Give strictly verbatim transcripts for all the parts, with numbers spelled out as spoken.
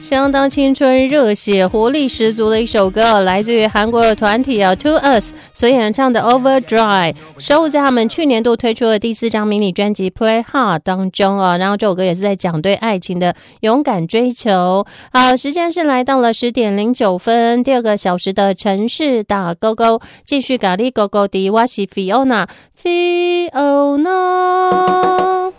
相当青春热血活力十足的一首歌，来自于韩国的团体啊 To Us 所演唱的 Overdrive， 收录在他们去年度推出的第四张迷你专辑 Play Hard 当中啊。然后这首歌也是在讲对爱情的勇敢追求。好，时间是来到了十点零九分，第二个小时的城市打勾勾，继续咖喱勾勾的我是 Fiona Fiona。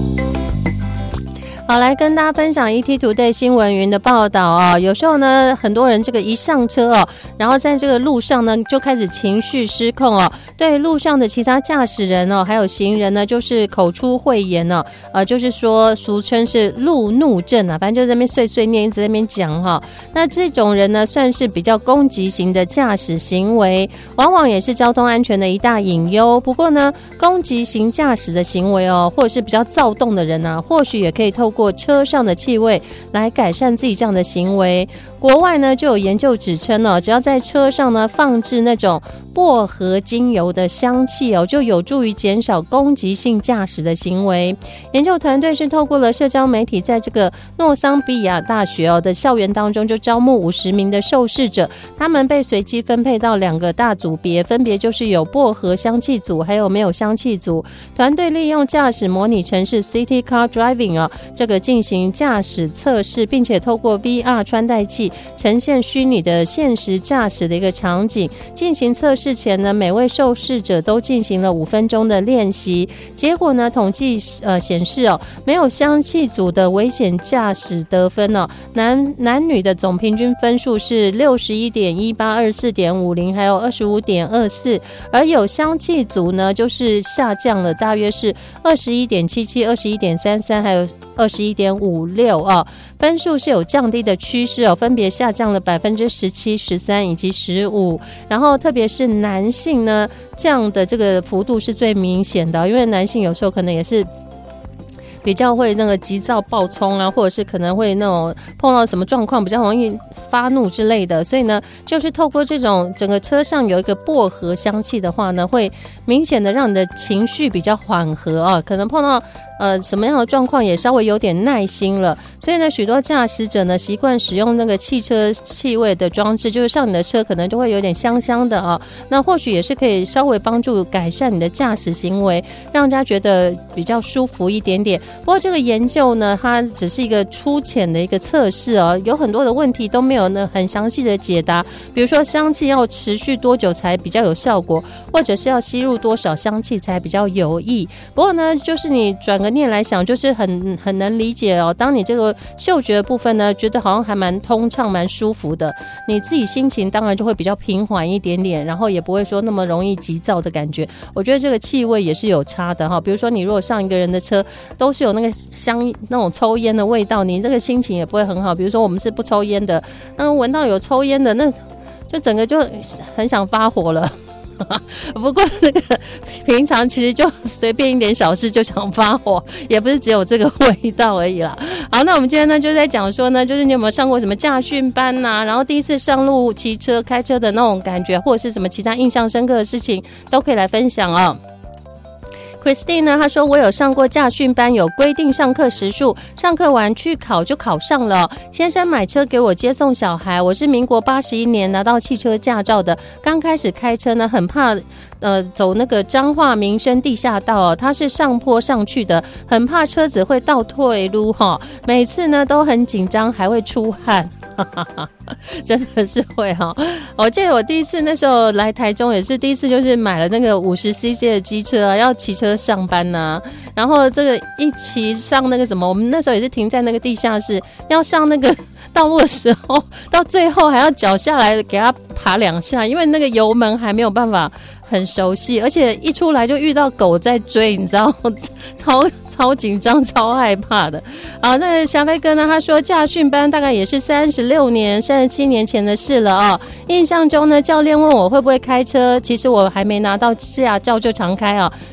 好，来跟大家分享 E T Today 新闻云的报道啊。有时候呢，很多人这个一上车哦，然后在这个路上呢，就开始情绪失控哦，对路上的其他驾驶人哦，还有行人呢，就是口出秽言哦，呃，就是说俗称是路怒症啊，反正就在那边碎碎念，一直在那边讲哈。那这种人呢，算是比较攻击型的驾驶行为，往往也是交通安全的一大隐忧。不过呢，攻击型驾驶的行为哦，或者是比较躁动的人啊，或许也可以透过过车上的气味来改善自己这样的行为。国外呢就有研究指称哦，只要在车上呢放置那种薄荷精油的香气哦，就有助于减少攻击性驾驶的行为。研究团队是透过了社交媒体，在这个诺桑比亚大学哦的校园当中，就招募五十名的受试者，他们被随机分配到两个大组别，分别就是有薄荷香气组，还有没有香气组。团队利用驾驶模拟程式 City Car Driving 哦，这个进行驾驶测试，并且透过 V R 穿戴器呈现虚拟的现实驾驶的一个场景。进行测试前呢，每位受试者都进行了五分钟的练习。结果呢，统计呃显示哦，没有香气组的危险驾驶得分哦，男男女的总平均分数是六十一点一八、二十四点五零，还有二十五点二四，而有香气组呢，就是下降了，大约是二十一点七七、二十一点三三，还有二十一点五六啊，分数是有降低的趋势哦，分别下降了百分之十七、十三以及十五。然后特别是男性呢，这样的这个幅度是最明显的，因为男性有时候可能也是比较会那个急躁暴冲啊，或者是可能会那种碰到什么状况比较容易发怒之类的，所以呢，就是透过这种整个车上有一个薄荷香气的话呢，会明显的让你的情绪比较缓和啊，可能碰到呃什么样的状况也稍微有点耐心了。所以呢，许多驾驶者呢习惯使用那个汽车气味的装置，就是上你的车可能就会有点香香的啊，那或许也是可以稍微帮助改善你的驾驶行为，让人家觉得比较舒服一点点。不过这个研究呢，它只是一个粗浅的一个测试哦，有很多的问题都没有呢很详细的解答，比如说香气要持续多久才比较有效果，或者是要吸入多少香气才比较有益。不过呢，就是你转个念来想，就是很很能理解哦。当你这个嗅觉的部分呢，觉得好像还蛮通畅、蛮舒服的，你自己心情当然就会比较平缓一点点，然后也不会说那么容易急躁的感觉。我觉得这个气味也是有差的哈。比如说你如果上一个人的车都是有那个香那种抽烟的味道，你这个心情也不会很好。比如说我们是不抽烟的，那闻到有抽烟的，那就整个就很想发火了。不过这个平常其实就随便一点小事就想发火，也不是只有这个味道而已啦。好，那我们今天呢就在讲说呢，就是你有没有上过什么驾训班啊，然后第一次上路骑车开车的那种感觉，或者是什么其他印象深刻的事情，都可以来分享哦。Christine 呢，她说我有上过驾训班，有规定上课时数，上课完去考就考上了、哦。先生买车给我接送小孩，我是民国八十一年拿到汽车驾照的，刚开始开车呢，很怕呃走那个彰化民生地下道哦，它是上坡上去的，很怕车子会倒退路哈、哦，每次呢都很紧张，还会出汗。真的是会哈、哦！我记得我第一次那时候来台中也是第一次，就是买了那个五十 C C 的机车、啊，要骑车上班呐、啊。然后这个一骑上那个什么，我们那时候也是停在那个地下室，要上那个道路的时候，到最后还要脚下来给它爬两下，因为那个油门还没有办法很熟悉，而且一出来就遇到狗在追，你知道，超超紧张、超害怕的。好，那小飞哥呢？他说驾训班大概也是三十六年、三十七年前的事了啊、哦。印象中呢，教练问我会不会开车，其实我还没拿到驾照就常开啊、哦。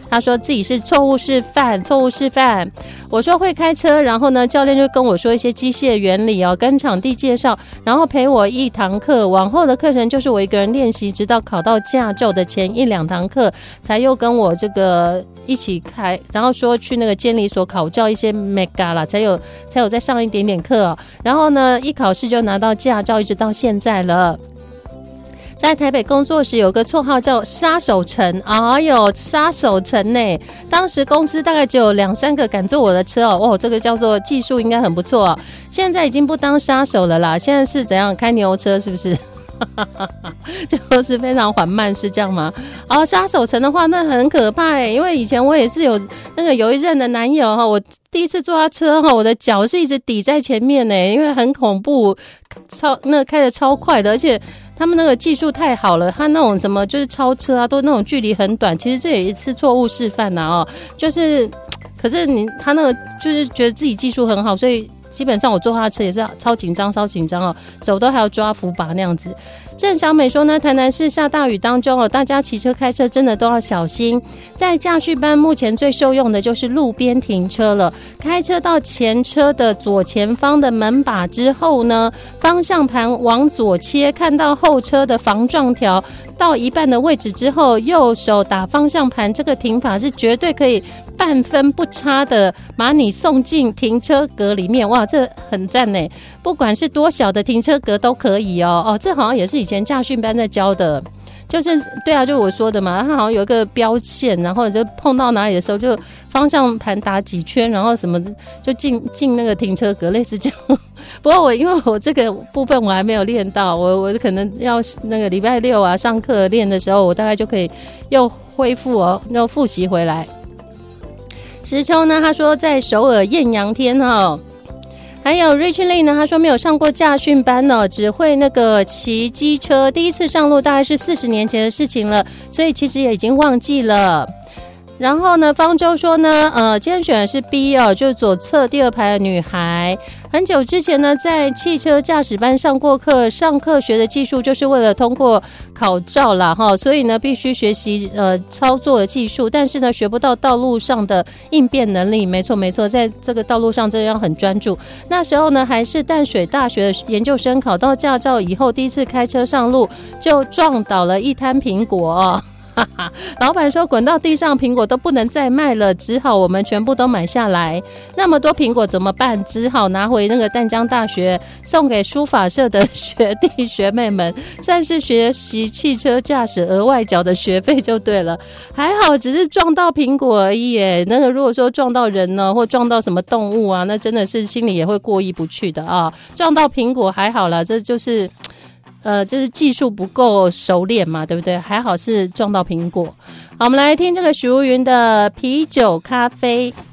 他说自己是错误示范，错误示范。我说会开车，然后呢，教练就跟我说一些机械原理哦，跟场地介绍，然后陪我一堂课。往后的课程就是我一个人练习，直到考到驾照的前一两堂课，才又跟我这个一起开，然后说去那个监理所考照一些 mega 啦，才有才有再上一点点课哦。然后呢，一考试就拿到驾照，一直到现在了。在台北工作时有个绰号叫杀手城，哎呦，杀手城呢！当时公司大概只有两三个敢坐我的车哦，哦，这个叫做技术应该很不错哦。现在已经不当杀手了啦，现在是怎样开牛车是不是？就是非常缓慢，是这样吗？哦，杀手城的话那很可怕欸，因为以前我也是有那个有一任的男友哈，我第一次坐他车哈，我的脚是一直抵在前面呢，因为很恐怖，超那个开得超快的，而且他们那个技术太好了，他那种什么就是超车啊，都那种距离很短，其实这也是错误示范呐哦，就是可是你他那个就是觉得自己技术很好，所以基本上我坐他的车也是超紧张超紧张哦，手都还要抓扶把那样子。郑小美说呢，台南市下大雨当中哦，大家骑车开车真的都要小心。在驾训班目前最受用的就是路边停车了，开车到前车的左前方的门把之后呢，方向盘往左切，看到后车的防撞条，到一半的位置之后，右手打方向盘，这个停法是绝对可以半分不差的把你送进停车格里面。哇，这很赞耶，不管是多小的停车格都可以哦。哦，这好像也是以前驾训班在教的，就是对啊，就我说的嘛，它好像有一个标线，然后就碰到哪里的时候就方向盘打几圈，然后什么就进进那个停车格，类似这样。不过我因为我这个部分我还没有练到，我我可能要那个礼拜六啊上课练的时候，我大概就可以又恢复哦，又复习回来。石秋呢，他说在首尔艳阳天哦。还有 Rich Lee 呢，他说没有上过驾训班呢，只会那个骑机车，第一次上路大概是四十年前的事情了，所以其实也已经忘记了。然后呢，方舟说呢，呃，今天选的是 B 哦，就是左侧第二排的女孩。很久之前呢，在汽车驾驶班上过课，上课学的技术就是为了通过考照啦，哈，所以呢，必须学习呃操作的技术，但是呢，学不到道路上的应变能力。没错没错，在这个道路上真的要很专注。那时候呢，还是淡水大学的研究生，考到驾照以后，第一次开车上路就撞倒了一摊苹果哦。老板说滚到地上苹果都不能再卖了，只好我们全部都买下来。那么多苹果怎么办？只好拿回那个淡江大学送给书法社的学弟学妹们，算是学习汽车驾驶额外缴的学费就对了。还好只是撞到苹果而已耶，那个如果说撞到人呢，或撞到什么动物啊，那真的是心里也会过意不去的啊。撞到苹果还好啦，这就是呃，就是技术不够熟练嘛，对不对？还好是撞到苹果。好，我们来听这个许茹芸的啤酒咖啡。